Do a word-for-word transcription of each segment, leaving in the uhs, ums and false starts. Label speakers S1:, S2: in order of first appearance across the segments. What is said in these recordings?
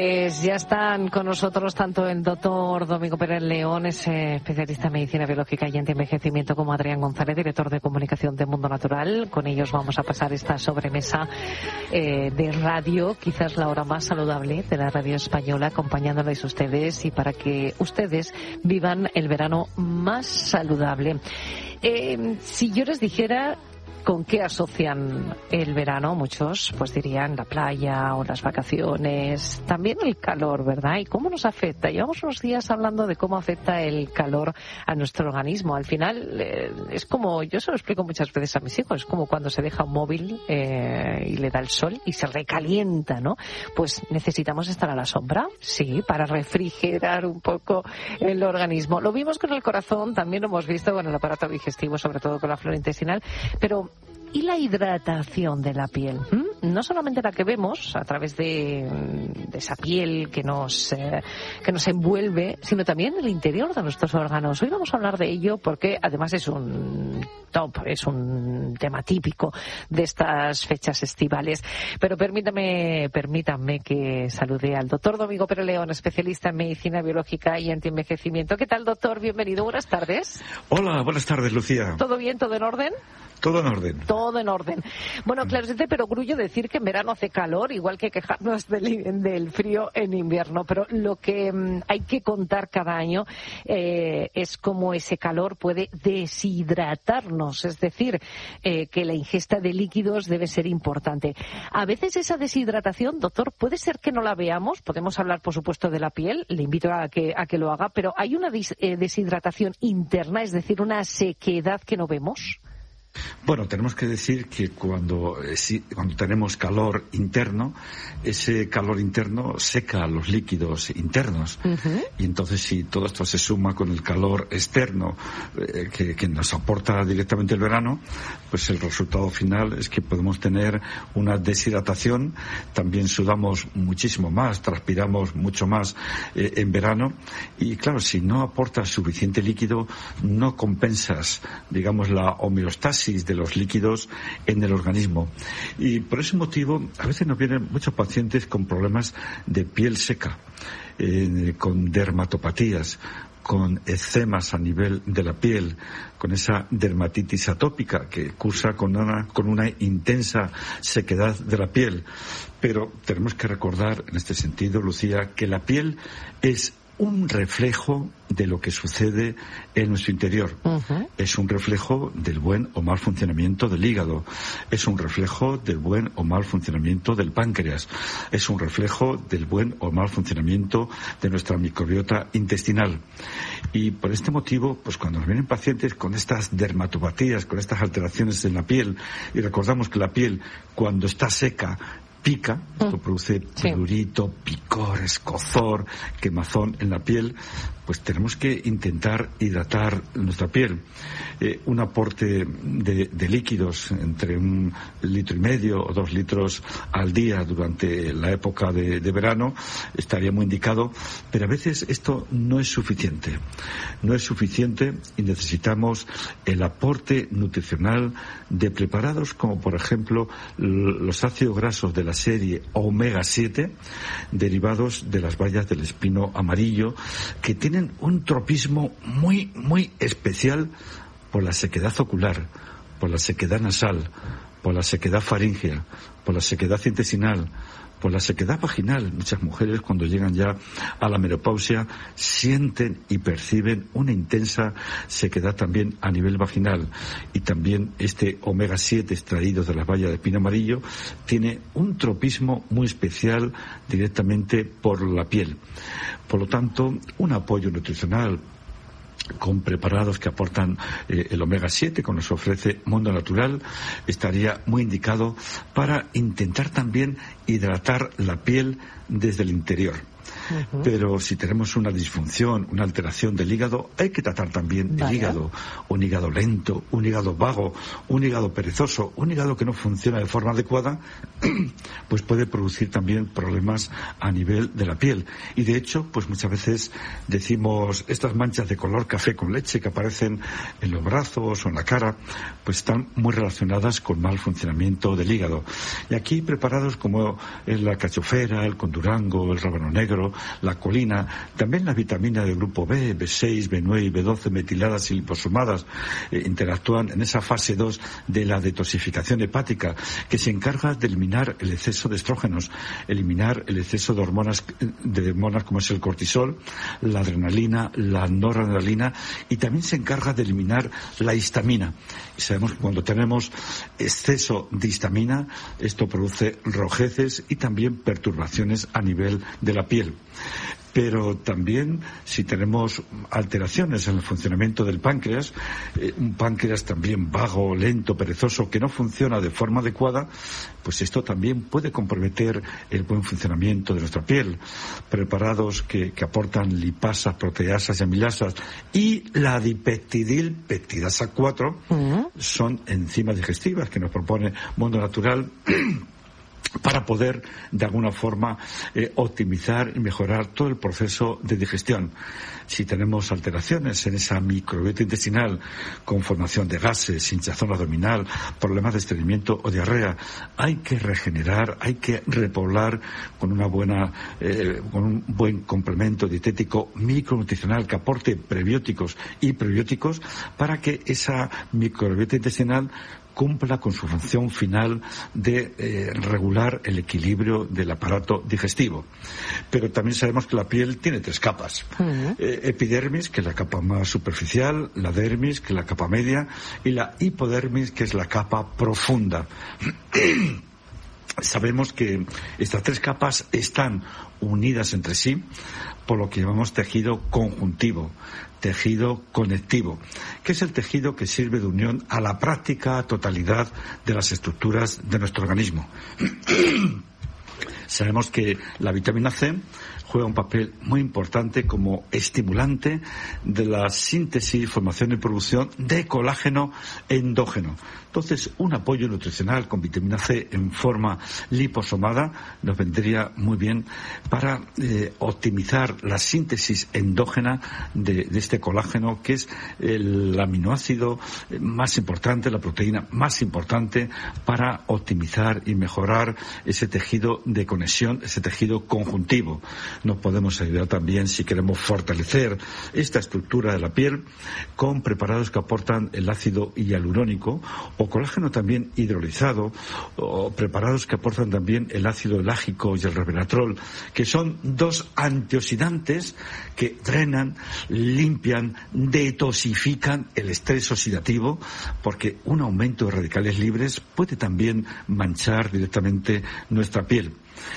S1: Pues ya están con nosotros tanto el doctor Domingo Pérez León, es eh, especialista en medicina biológica y antienvejecimiento, como Adrián González, director de comunicación de Mundo Natural. Con ellos vamos a pasar esta sobremesa eh, de radio, quizás la hora más saludable de la radio española, acompañándoles ustedes y para que ustedes vivan el verano más saludable. Eh, si yo les dijera ¿con qué asocian el verano? Muchos pues dirían la playa o las vacaciones, también el calor, ¿verdad? ¿Y cómo nos afecta? Llevamos unos días hablando de cómo afecta el calor a nuestro organismo. Al final eh, es como, yo se lo explico muchas veces a mis hijos, es como cuando se deja un móvil eh, y le da el sol y se recalienta, ¿no? Pues necesitamos estar a la sombra, sí, para refrigerar un poco el organismo. Lo vimos con el corazón, también lo hemos visto con el aparato digestivo, sobre todo con la flora intestinal, pero ¿y la hidratación de la piel? ¿Mm? No solamente la que vemos a través de, de esa piel que nos, eh, que nos envuelve, sino también el interior de nuestros órganos. Hoy vamos a hablar de ello porque además es un top, es un tema típico de estas fechas estivales. Pero permítame, permítanme que salude al doctor Domingo Pérez León, especialista en medicina biológica y antienvejecimiento. ¿Qué tal, doctor? Bienvenido, buenas tardes.
S2: Hola, buenas tardes, Lucía.
S1: ¿Todo bien? ¿Todo en orden?
S2: Todo en orden.
S1: Todo en orden. Bueno, claro, es de perogrullo decir que en verano hace calor, igual que quejarnos del, del frío en invierno, pero lo que um, hay que contar cada año eh, es cómo ese calor puede deshidratarnos, es decir, eh, que la ingesta de líquidos debe ser importante. A veces esa deshidratación, doctor, puede ser que no la veamos, podemos hablar, por supuesto, de la piel, le invito a que, a que lo haga, pero hay una dis, eh, deshidratación interna, es decir, una sequedad que no vemos.
S2: Bueno, tenemos que decir que cuando, eh, si, cuando tenemos calor interno, ese calor interno seca los líquidos internos. Uh-huh. Y entonces, si todo esto se suma con el calor externo eh, que, que nos aporta directamente el verano, pues el resultado final es que podemos tener una deshidratación. También sudamos muchísimo más, transpiramos mucho más eh, en verano. Y claro, si no aportas suficiente líquido, no compensas, digamos, la homeostasis de los líquidos en el organismo. Y por ese motivo a veces nos vienen muchos pacientes con problemas de piel seca, eh, con dermatopatías, con eczemas a nivel de la piel, con esa dermatitis atópica que cursa con una, con una intensa sequedad de la piel. Pero tenemos que recordar en este sentido, Lucía, que la piel es un reflejo de lo que sucede en nuestro interior. Uh-huh. Es un reflejo del buen o mal funcionamiento del hígado. Es un reflejo del buen o mal funcionamiento del páncreas. Es un reflejo del buen o mal funcionamiento de nuestra microbiota intestinal. Y por este motivo, pues cuando nos vienen pacientes con estas dermatopatías, con estas alteraciones en la piel, y recordamos que la piel, cuando está seca, pica, esto produce prurito, picor, escozor, quemazón en la piel, pues tenemos que intentar hidratar nuestra piel. Eh, un aporte de, de líquidos entre un litro y medio o dos litros al día durante la época de, de verano estaría muy indicado, pero a veces esto no es suficiente. No es suficiente y necesitamos el aporte nutricional de preparados como, por ejemplo, los ácidos grasos de la serie omega siete, derivados de las bayas del espino amarillo, que tienen un tropismo muy, muy especial por la sequedad ocular, por la sequedad nasal, por la sequedad faríngea, por la sequedad intestinal, por la sequedad vaginal. Muchas mujeres, cuando llegan ya a la menopausia, sienten y perciben una intensa sequedad también a nivel vaginal. Y también este omega siete extraído de las bayas de espino amarillo tiene un tropismo muy especial directamente por la piel. Por lo tanto, un apoyo nutricional con preparados que aportan eh, el omega siete, como nos ofrece Mundo Natural, estaría muy indicado para intentar también hidratar la piel desde el interior. Uh-huh. Pero si tenemos una disfunción, una alteración del hígado, hay que tratar también Vaya. el hígado. Un hígado lento, un hígado vago, un hígado perezoso, un hígado que no funciona de forma adecuada, pues puede producir también problemas a nivel de la piel. Y de hecho, pues muchas veces decimos estas manchas de color café con leche que aparecen en los brazos o en la cara, pues están muy relacionadas con mal funcionamiento del hígado. Y aquí preparados como la cachofera, el condurango, el rábano negro, la colina, también la vitamina del grupo B, B seis, B nueve y B doce metiladas y liposomadas eh, interactúan en esa fase dos de la detoxificación hepática, que se encarga de eliminar el exceso de estrógenos, eliminar el exceso de hormonas, de hormonas como es el cortisol, la adrenalina, la noradrenalina, y también se encarga de eliminar la histamina. Y sabemos que cuando tenemos exceso de histamina, esto produce rojeces y también perturbaciones a nivel de la piel. Pero también si tenemos alteraciones en el funcionamiento del páncreas, eh, un páncreas también vago, lento, perezoso, que no funciona de forma adecuada, pues esto también puede comprometer el buen funcionamiento de nuestra piel. Preparados que, que aportan lipasas, proteasas y amilasas y la dipeptidil peptidasa cuatro uh-huh. son enzimas digestivas que nos propone Mundo Natural para poder, de alguna forma, eh, optimizar y mejorar todo el proceso de digestión. Si tenemos alteraciones en esa microbiota intestinal, con formación de gases, hinchazón abdominal, problemas de estreñimiento o diarrea, hay que regenerar, hay que repoblar con una buena, eh, con un buen complemento dietético micronutricional que aporte prebióticos y prebióticos para que esa microbiota intestinal cumpla con su función final de eh, regular el equilibrio del aparato digestivo. Pero también sabemos que la piel tiene tres capas. Uh-huh. Eh, epidermis, que es la capa más superficial, la dermis, que es la capa media, y la hipodermis, que es la capa profunda. Sabemos que estas tres capas están unidas entre sí por lo que llamamos tejido conjuntivo, tejido conectivo, que es el tejido que sirve de unión a la práctica totalidad de las estructuras de nuestro organismo. Sabemos que la vitamina C juega un papel muy importante como estimulante de la síntesis, formación y producción de colágeno endógeno. Entonces, un apoyo nutricional con vitamina C en forma liposomada nos vendría muy bien para eh, optimizar la síntesis endógena de, de este colágeno, que es el aminoácido más importante, la proteína más importante para optimizar y mejorar ese tejido de conexión, ese tejido conjuntivo. Nos podemos ayudar también, si queremos fortalecer esta estructura de la piel, con preparados que aportan el ácido hialurónico o colágeno también hidrolizado, o preparados que aportan también el ácido elágico y el resveratrol, que son dos antioxidantes que drenan, limpian, detoxifican el estrés oxidativo, porque un aumento de radicales libres puede también manchar directamente nuestra piel.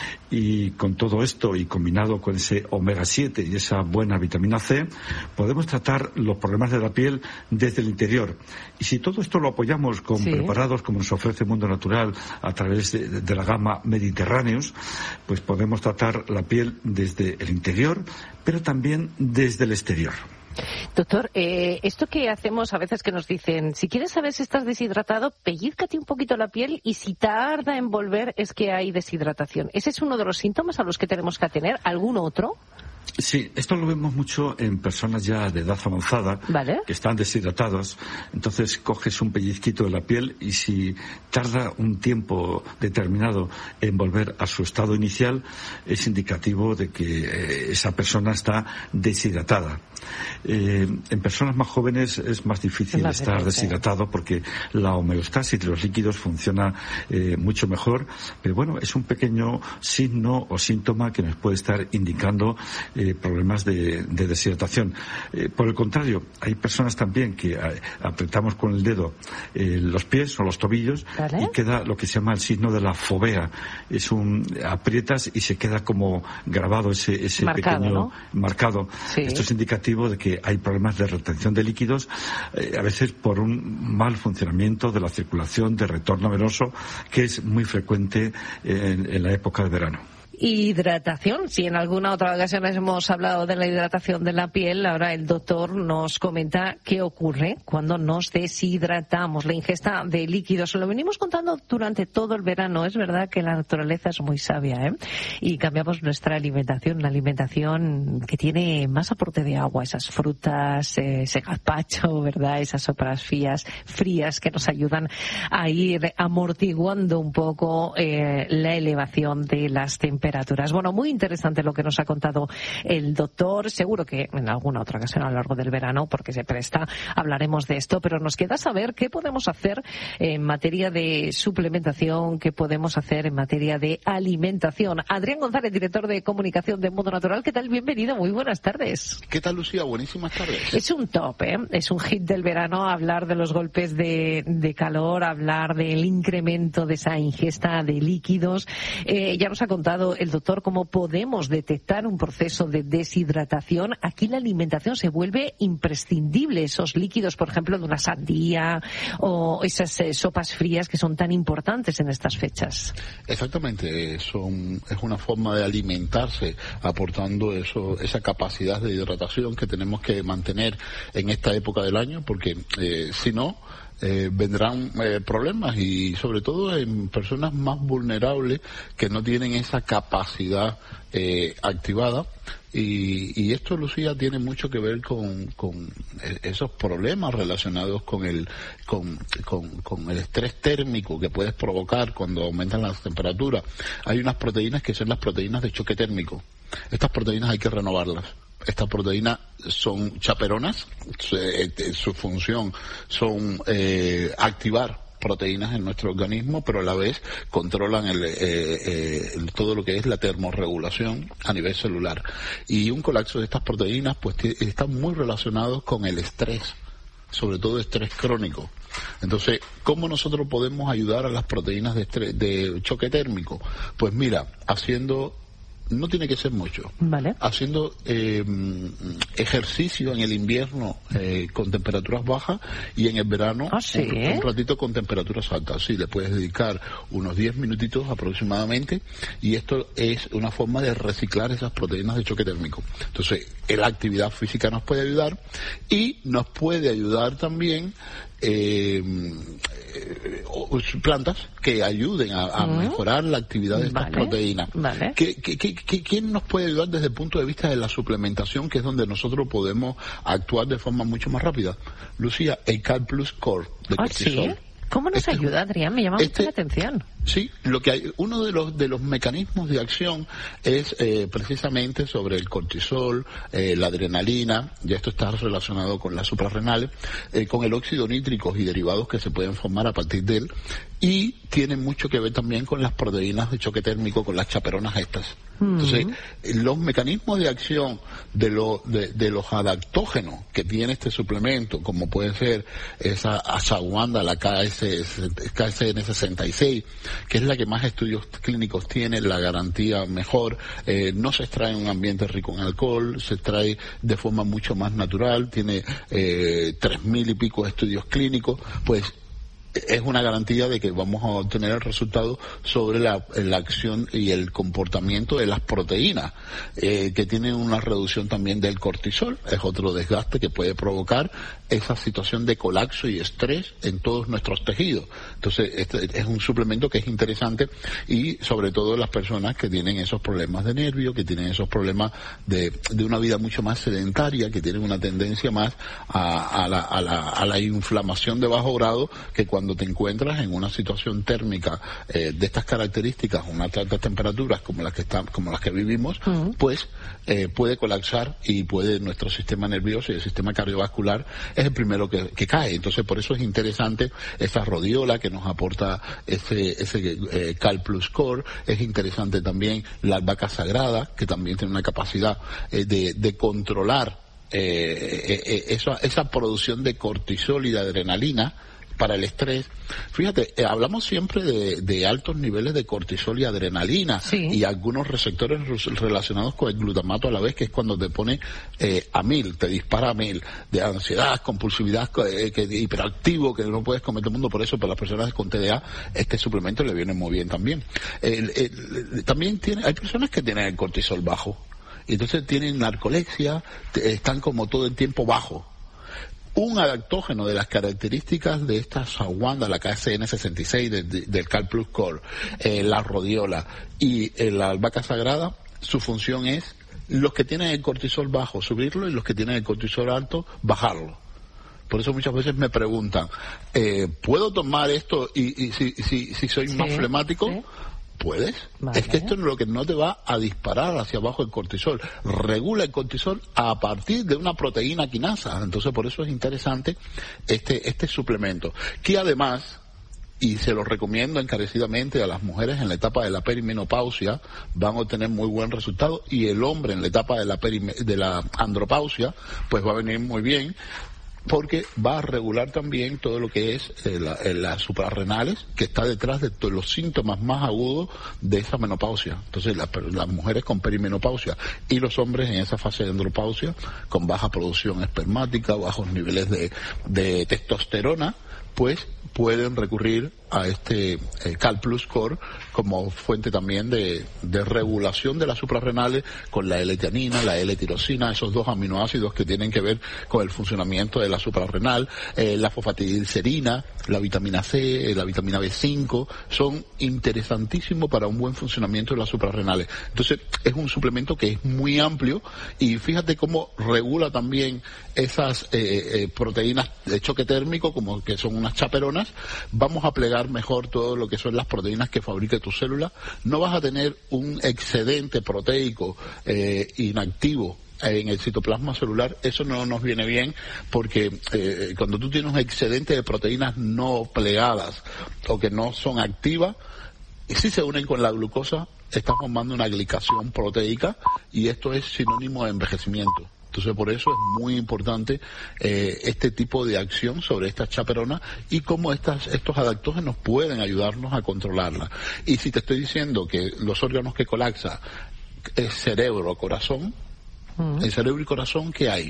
S2: Y con todo esto y combinado con ese omega siete y esa buena vitamina C, podemos tratar los problemas de la piel desde el interior. Y si todo esto lo apoyamos con sí. preparados como nos ofrece Mundo Natural a través de, de la gama Mediterráneos, pues podemos tratar la piel desde el interior, pero también desde el exterior.
S1: Doctor, eh, esto que hacemos a veces que nos dicen, si quieres saber si estás deshidratado, pellízcate un poquito la piel y si tarda en volver es que hay deshidratación. ¿Ese es uno de los síntomas a los que tenemos que atener? ¿Algún otro?
S2: Sí, esto lo vemos mucho en personas ya de edad avanzada, ¿vale?, que están deshidratados. Entonces coges un pellizquito de la piel y si tarda un tiempo determinado en volver a su estado inicial, es indicativo de que eh, esa persona está deshidratada. Eh, en personas más jóvenes es más difícil es estar difícil. deshidratado porque la homeostasis de los líquidos funciona eh, mucho mejor, pero bueno, es un pequeño signo o síntoma que nos puede estar indicando Eh, problemas de, de deshidratación. Eh, por el contrario, hay personas también que eh, apretamos con el dedo eh, los pies o los tobillos, ¿vale?, y queda lo que se llama el signo de la fovea. Es un aprietas y se queda como grabado ese, ese marcado, pequeño ¿no? marcado. Sí. Esto es indicativo de que hay problemas de retención de líquidos, eh, a veces por un mal funcionamiento de la circulación, de retorno venoso, que es muy frecuente en, en la época de verano.
S1: Hidratación. Si en alguna otra ocasión hemos hablado de la hidratación de la piel, ahora el doctor nos comenta qué ocurre cuando nos deshidratamos. La ingesta de líquidos. Lo venimos contando durante todo el verano. Es verdad que la naturaleza es muy sabia, ¿eh? Y cambiamos nuestra alimentación, una alimentación que tiene más aporte de agua, esas frutas, eh, ese gazpacho, ¿verdad? Esas sopas frías, frías que nos ayudan a ir amortiguando un poco eh, la elevación de las temperaturas. Temperaturas. Bueno, muy interesante lo que nos ha contado el doctor. Seguro que en alguna otra ocasión a lo largo del verano, porque se presta, hablaremos de esto, pero nos queda saber qué podemos hacer en materia de suplementación, qué podemos hacer en materia de alimentación. Adrián González, director de comunicación de Mundo Natural, ¿qué tal? Bienvenido, muy buenas tardes.
S3: ¿Qué tal, Lucía? Buenísimas tardes.
S1: Es un top, ¿eh? Es un hit del verano hablar de los golpes de, de calor, hablar del incremento de esa ingesta de líquidos. Eh, ya nos ha contado el doctor cómo podemos detectar un proceso de deshidratación. Aquí la alimentación se vuelve imprescindible. Esos líquidos, por ejemplo, de una sandía o esas eh, sopas frías que son tan importantes en estas fechas.
S3: Exactamente, son, es una forma de alimentarse aportando eso, esa capacidad de hidratación que tenemos que mantener en esta época del año, porque eh, si no, Eh, vendrán eh, problemas, y sobre todo en personas más vulnerables que no tienen esa capacidad eh, activada. Y, y esto, Lucía, tiene mucho que ver con, con esos problemas relacionados con el con, con, con el estrés térmico que puedes provocar cuando aumentan las temperaturas. Hay unas proteínas que son las proteínas de choque térmico. Estas proteínas hay que renovarlas. Estas proteínas son chaperonas, su función son eh, activar proteínas en nuestro organismo, pero a la vez controlan el, eh, eh, todo lo que es la termorregulación a nivel celular. Y un colapso de estas proteínas pues está muy relacionado con el estrés, sobre todo estrés crónico. Entonces, ¿cómo nosotros podemos ayudar a las proteínas de, estrés, de choque térmico? Pues mira, haciendo... No tiene que ser mucho.
S1: Vale.
S3: Haciendo eh, ejercicio en el invierno eh, con temperaturas bajas y en el verano
S1: ¿Ah, sí?
S3: un, un ratito con temperaturas altas. Sí, le puedes dedicar unos diez minutitos aproximadamente, y esto es una forma de reciclar esas proteínas de choque térmico. Entonces, la actividad física nos puede ayudar, y nos puede ayudar también Eh, eh, plantas que ayuden a, a mm. mejorar la actividad de estas
S1: vale.
S3: proteínas.
S1: Vale.
S3: ¿Qué, qué, qué, qué, ¿Quién nos puede ayudar desde el punto de vista de la suplementación, que es donde nosotros podemos actuar de forma mucho más rápida? Lucía, el Cal Plus Core de
S1: ¿Ah,
S3: cortisol.
S1: sí? ¿Cómo nos este, ayuda, Adrián? Me llama
S3: este,
S1: mucho la atención.
S3: Sí, lo que hay, uno de los de los mecanismos de acción es eh, precisamente sobre el cortisol, eh, la adrenalina, ya esto está relacionado con las suprarrenales, eh, con el óxido nítrico y derivados que se pueden formar a partir de él, y tiene mucho que ver también con las proteínas de choque térmico, con las chaperonas estas. Entonces, los mecanismos de acción de, lo, de, de los adaptógenos que tiene este suplemento, como puede ser esa ashwagandha, la K S N sesenta y seis, que es la que más estudios clínicos tiene, la garantía mejor, eh, no se extrae en un ambiente rico en alcohol, se extrae de forma mucho más natural, tiene eh, tres mil y pico estudios clínicos, pues es una garantía de que vamos a obtener el resultado sobre la, la acción y el comportamiento de las proteínas, eh, que tienen una reducción también del cortisol. Es otro desgaste que puede provocar esa situación de colapso y estrés en todos nuestros tejidos. Entonces, este es un suplemento que es interesante, y sobre todo las personas que tienen esos problemas de nervio, que tienen esos problemas de, de una vida mucho más sedentaria, que tienen una tendencia más a, a, la, a, la, a la inflamación de bajo grado, que cuando Cuando te encuentras en una situación térmica eh, de estas características, unas altas temperaturas como las que están, como las que vivimos, uh-huh. pues eh, puede colapsar, y puede nuestro sistema nervioso y el sistema cardiovascular es el primero que, que cae. Entonces, por eso es interesante esa rodiola que nos aporta ese ese eh, Cal Plus Core. Es interesante también la albahaca sagrada, que también tiene una capacidad eh, de, de controlar eh, eh, eh, esa, esa producción de cortisol y de adrenalina, para el estrés. Fíjate, eh, hablamos siempre de, de altos niveles de cortisol y adrenalina,
S1: sí,
S3: y algunos receptores relacionados con el glutamato a la vez, que es cuando te pone eh, a mil, te dispara a mil, de ansiedad, compulsividad, eh, que hiperactivo, que no puedes comer todo el mundo. Por eso, para las personas con T D A, este suplemento le viene muy bien también. El, el, también tiene, hay personas que tienen el cortisol bajo, y entonces tienen narcolepsia, están como todo el tiempo bajo. Un adaptógeno de las características de esta ashwagandha, la K S N sesenta y seis de, de, del Cal Plus Core, eh, la rodiola y eh, la albahaca sagrada, su función es, los que tienen el cortisol bajo, subirlo, y los que tienen el cortisol alto, bajarlo. Por eso muchas veces me preguntan, eh, ¿puedo tomar esto y, y si, si, si soy sí, más flemático? ¿Sí? Puedes. Vale. Es que esto es lo que no te va a disparar hacia abajo el cortisol. Regula el cortisol a partir de una proteína quinasa. Entonces, por eso es interesante este este suplemento. Que además, y se lo recomiendo encarecidamente a las mujeres en la etapa de la perimenopausia, van a obtener muy buen resultado, y el hombre en la etapa de la perime, de la andropausia, pues va a venir muy bien, porque va a regular también todo lo que es eh, la, eh, las suprarrenales, que está detrás de todos los síntomas más agudos de esa menopausia. Entonces, la, las mujeres con perimenopausia y los hombres en esa fase de andropausia, con baja producción espermática, bajos niveles de, de testosterona, pues pueden recurrir a este eh, Cal Plus Core como fuente también de, de regulación de las suprarrenales, con la L-teanina, la L-tirosina, esos dos aminoácidos que tienen que ver con el funcionamiento de la suprarrenal, eh, la fosfatidilcerina, la vitamina C, eh, la vitamina B cinco, son interesantísimos para un buen funcionamiento de las suprarrenales. Entonces, es un suplemento que es muy amplio, y fíjate cómo regula también esas eh, eh, proteínas de choque térmico, como que son unas chaperonas. Vamos a plegar mejor todo lo que son las proteínas que fabrica tu célula. No vas a tener un excedente proteico eh, inactivo en el citoplasma celular. Eso no nos viene bien, porque eh, cuando tú tienes un excedente de proteínas no plegadas o que no son activas, y si se unen con la glucosa, estás formando una glicación proteica, y esto es sinónimo de envejecimiento. Entonces, por eso es muy importante eh, este tipo de acción sobre estas chaperonas, y cómo estas, estos adaptógenos pueden ayudarnos a controlarla. Y si te estoy diciendo que los órganos que colapsan es cerebro, corazón, uh-huh. el cerebro y corazón, ¿qué hay?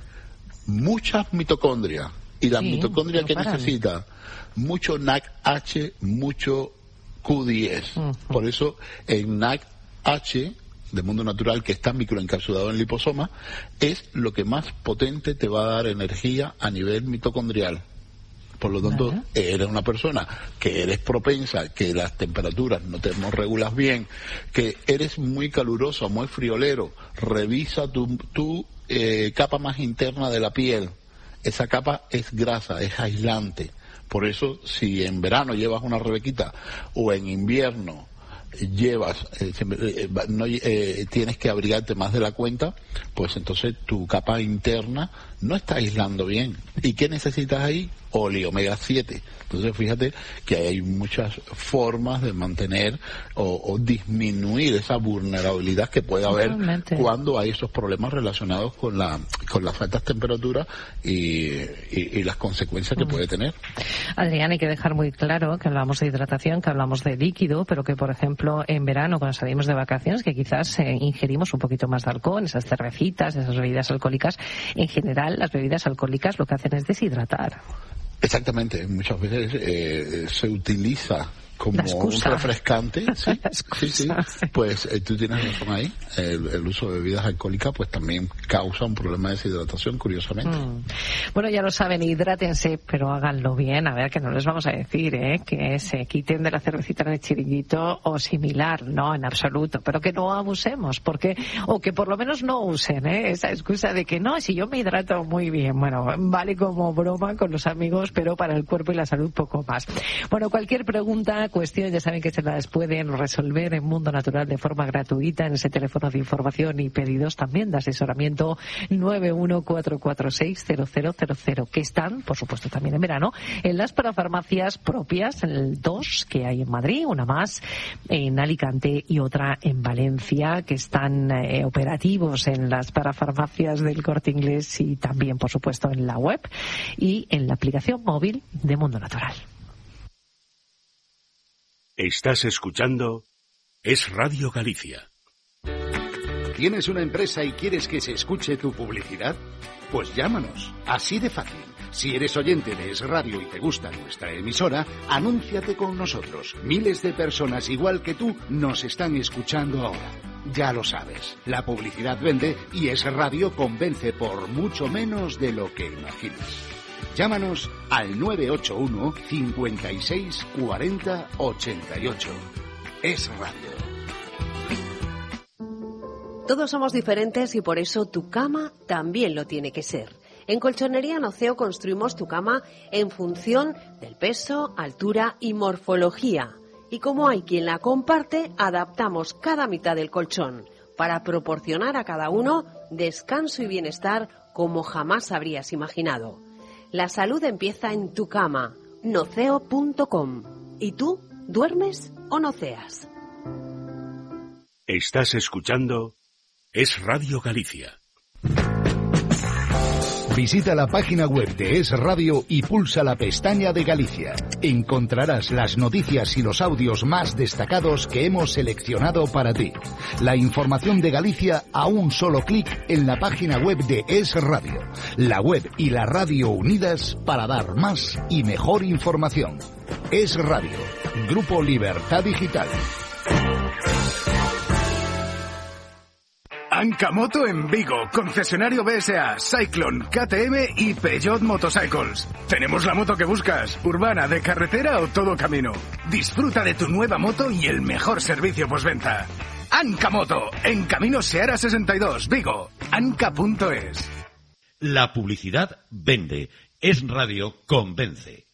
S3: Muchas mitocondrias. Y las sí, mitocondrias que paran. Necesita mucho N A C H, mucho Q diez. Uh-huh. Por eso en N A C H de Mundo Natural, que está microencapsulado en liposoma, es lo que más potente te va a dar energía a nivel mitocondrial. Por lo tanto, uh-huh. eres una persona que eres propensa, que las temperaturas no te regulas bien, que eres muy caluroso, muy friolero, revisa tu, tu eh, capa más interna de la piel. Esa capa es grasa, es aislante. Por eso, si en verano llevas una rebequita, o en invierno llevas, eh, eh, no, eh, tienes que abrigarte más de la cuenta, pues entonces tu capa interna no está aislando bien. ¿Y qué necesitas ahí? Oli, omega siete. Entonces, fíjate que hay muchas formas de mantener o, o disminuir esa vulnerabilidad que puede haber Totalmente. Cuando hay esos problemas relacionados con la con las altas temperaturas y, y, y las consecuencias que mm. puede tener.
S1: Adrián, hay que dejar muy claro que hablamos de hidratación, que hablamos de líquido, pero que, por ejemplo, en verano, cuando salimos de vacaciones, que quizás eh, ingerimos un poquito más de alcohol, esas cervecitas, esas bebidas alcohólicas, en general las bebidas alcohólicas lo que hacen es deshidratar.
S3: Exactamente, muchas veces eh, se utiliza como un refrescante, ¿sí? sí, sí, pues eh, tú tienes razón ahí, el, el uso de bebidas alcohólicas pues también causa un problema de deshidratación, curiosamente. Mm.
S1: Bueno, ya lo saben, hidrátense, pero háganlo bien, a ver, que no les vamos a decir, ¿eh? Que se quiten de la cervecita en el chiringuito o similar, no, en absoluto, pero que no abusemos, porque, o que por lo menos no usen, ¿eh? Esa excusa de que no, si yo me hidrato muy bien, bueno, vale como broma con los amigos, pero para el cuerpo y la salud poco más. Bueno, cualquier pregunta, cuestión, ya saben que se las pueden resolver en Mundo Natural de forma gratuita en ese teléfono de información y pedidos también de asesoramiento nueve uno cuatro cuatro seis cero cero cero cero, que están, por supuesto, también en verano, en las parafarmacias propias, en dos que hay en Madrid, una más en Alicante y otra en Valencia, que están eh, operativos en las parafarmacias del Corte Inglés y también, por supuesto, en la web y en la aplicación móvil de Mundo Natural.
S4: Estás escuchando Es Radio Galicia.
S5: ¿Tienes una empresa y quieres que se escuche tu publicidad? Pues llámanos, así de fácil. Si eres oyente de Es Radio y te gusta nuestra emisora, anúnciate con nosotros. Miles de personas igual que tú nos están escuchando ahora. Ya lo sabes, la publicidad vende y Es Radio convence por mucho menos de lo que imaginas. Llámanos al nueve ocho uno, cincuenta y seis, cuarenta, ochenta y ocho. Es Radio.
S6: Todos somos diferentes y por eso tu cama también lo tiene que ser. En Colchonería Noceo construimos tu cama en función del peso, altura y morfología. Y como hay quien la comparte, adaptamos cada mitad del colchón para proporcionar a cada uno descanso y bienestar como jamás habrías imaginado. La salud empieza en tu cama, noceo punto com. ¿Y tú, duermes o noceas?
S4: Estás escuchando Es Radio Galicia.
S7: Visita la página web de Es Radio y pulsa la pestaña de Galicia. Encontrarás las noticias y los audios más destacados que hemos seleccionado para ti. La información de Galicia a un solo clic en la página web de Es Radio. La web y la radio unidas para dar más y mejor información. Es Radio, Grupo Libertad Digital.
S8: Ancamoto en Vigo, concesionario B S A, Cyclone, K T M y Peugeot Motorcycles. Tenemos la moto que buscas, urbana, de carretera o todo camino. Disfruta de tu nueva moto y el mejor servicio postventa. Ancamoto, en Camino Seara sesenta y dos, Vigo, anca punto es.
S9: La publicidad vende. Es Radio convence.